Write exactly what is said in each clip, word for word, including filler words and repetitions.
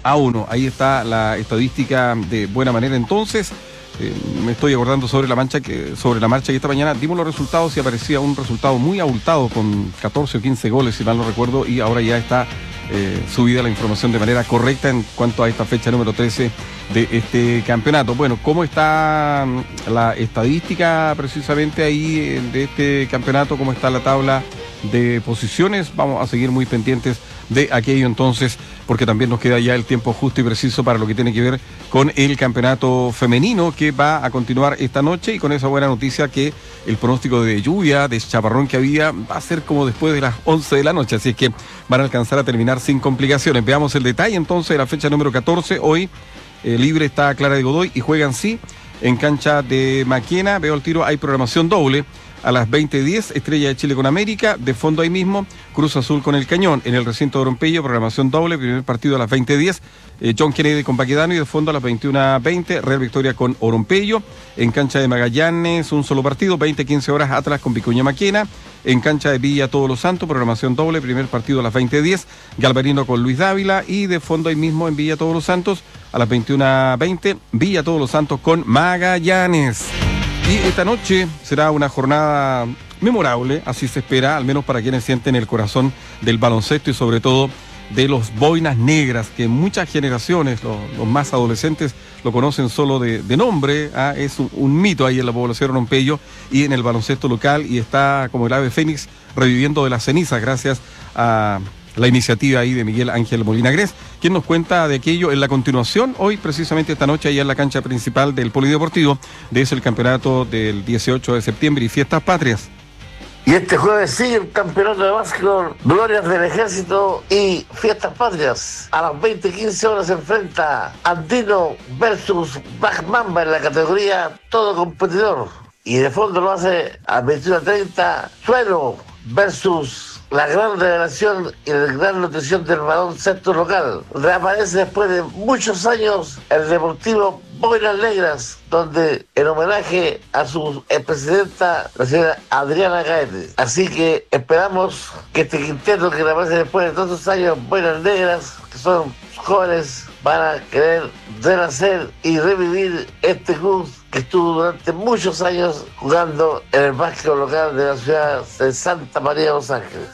a uno. Ahí está la estadística de buena manera entonces. Eh, me estoy acordando sobre la mancha que sobre la marcha que esta mañana dimos los resultados y aparecía un resultado muy abultado con catorce o quince goles, si mal no recuerdo, y ahora ya está eh, subida la información de manera correcta en cuanto a esta fecha número trece de este campeonato. Bueno, ¿cómo está la estadística precisamente ahí de este campeonato? ¿Cómo está la tabla de posiciones? Vamos a seguir muy pendientes de aquello entonces, porque también nos queda ya el tiempo justo y preciso para lo que tiene que ver con el campeonato femenino que va a continuar esta noche, y con esa buena noticia que el pronóstico de lluvia, de chaparrón que había, va a ser como después de las once de la noche, así es que van a alcanzar a terminar sin complicaciones. Veamos el detalle entonces de la fecha número catorce. Hoy eh, libre está Clara de Godoy y juegan sí en cancha de Maquena. Veo el tiro, hay programación doble. A las veinte diez, Estrella de Chile con América, de fondo ahí mismo, Cruz Azul con El Cañón. En el recinto de Orompello, programación doble, primer partido a las veinte diez, eh, John Kennedy con Baquedano, y de fondo a las veintiuna veinte, Real Victoria con Orompello. En cancha de Magallanes, un solo partido, veinte quince horas, Atlas con Vicuña Maquena. En cancha de Villa Todos los Santos, programación doble, primer partido a las veinte diez, Galvarino con Luis Dávila, y de fondo ahí mismo en Villa Todos los Santos, a las veintiuna veinte, Villa Todos los Santos con Magallanes. Y esta noche será una jornada memorable, así se espera, al menos para quienes sienten el corazón del baloncesto y sobre todo de los boinas negras, que muchas generaciones, los, los más adolescentes, lo conocen solo de, de nombre. ¿ah? Es un, un mito ahí en la población de Orompello y en el baloncesto local, y está como el ave fénix reviviendo de las cenizas gracias a la iniciativa ahí de Miguel Ángel Molina Gres, quien nos cuenta de aquello en la continuación, hoy precisamente esta noche, allá en la cancha principal del Polideportivo, de ese el campeonato del dieciocho de septiembre y Fiestas Patrias. Y este jueves sigue el campeonato de básquetbol, Glorias del Ejército y Fiestas Patrias. A las veinte quince horas se enfrenta Andino versus Back Mamba en la categoría todo competidor. Y de fondo lo hace a veintiuno treinta, Suero versus la gran revelación y la gran nutrición del balón centro local. Reaparece después de muchos años el Deportivo Boinas Negras, donde en homenaje a su presidenta, la señora Adriana Gaete. Así que esperamos que este quinteto que reaparece después de todos esos años, Boinas Negras, que son jóvenes, van a querer renacer y revivir este club que estuvo durante muchos años jugando en el básquetbol local de la ciudad de Santa María de Los Ángeles.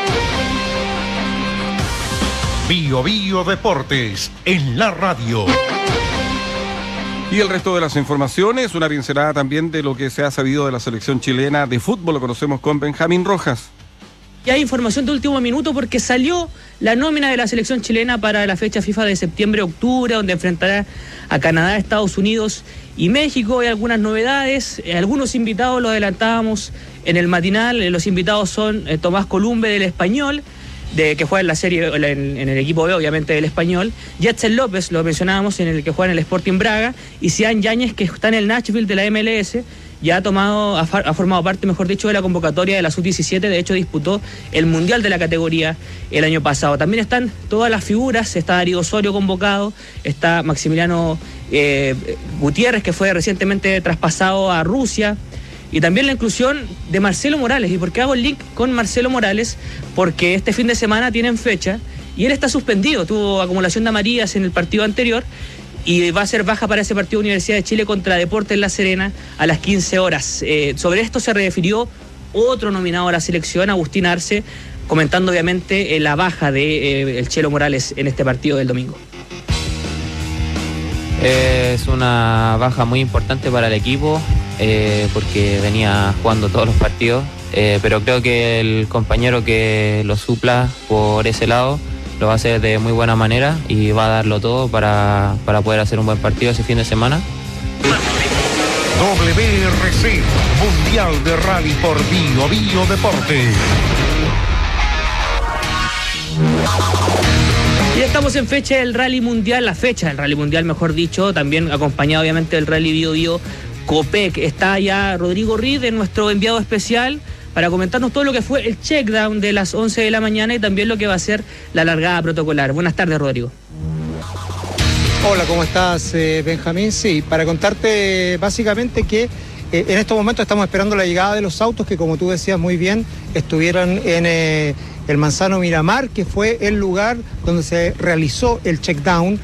Bio Bio Deportes en la radio. Y el resto de las informaciones, una pincelada también de lo que se ha sabido de la selección chilena de fútbol, lo conocemos con Benjamín Rojas. Y hay información de último minuto porque salió la nómina de la selección chilena para la fecha FIFA de septiembre-octubre, donde enfrentará a Canadá, Estados Unidos y México. Hay algunas novedades, eh, algunos invitados los adelantábamos en el matinal. Eh, los invitados son eh, Tomás Columbe del Español, de que juega en la serie, en, en el equipo B, obviamente, del Español. Jetsen López, lo mencionábamos, en el que juega en el Sporting Braga. Y Cian Yáñez, que está en el Nashville de la M L S. Ya ha tomado, ha, ha formado parte, mejor dicho, de la convocatoria de la sub diecisiete. De hecho, disputó el Mundial de la categoría el año pasado. También están todas las figuras. Está Darío Osorio convocado. Está Maximiliano eh, Gutiérrez, que fue recientemente traspasado a Rusia. Y también la inclusión de Marcelo Morales. ¿Y por qué hago el link con Marcelo Morales? Porque este fin de semana tienen fecha y él está suspendido. Tuvo acumulación de amarillas en el partido anterior y va a ser baja para ese partido Universidad de Chile contra Deportes La Serena a las quince horas. Eh, sobre esto se refirió otro nominado a la selección, Agustín Arce, comentando obviamente eh, la baja de eh, el Chelo Morales en este partido del domingo. Es una baja muy importante para el equipo eh, porque venía jugando todos los partidos, eh, pero creo que el compañero que lo supla por ese lado lo va a hacer de muy buena manera y va a darlo todo para, para poder hacer un buen partido ese fin de semana. W R C, Mundial de Rally por Bio Bio Deportes. Y estamos en fecha del Rally Mundial, la fecha del Rally Mundial, mejor dicho, también acompañado obviamente del Rally Bio Bio Copec. Está ya Rodrigo Reed, nuestro enviado especial, para comentarnos todo lo que fue el checkdown de las once de la mañana y también lo que va a ser la largada protocolar. Buenas tardes, Rodrigo. Hola, ¿cómo estás, eh, Benjamín? Sí, para contarte básicamente que eh, en estos momentos estamos esperando la llegada de los autos que, como tú decías muy bien, estuvieron en eh, el Manzano Miramar, que fue el lugar donde se realizó el checkdown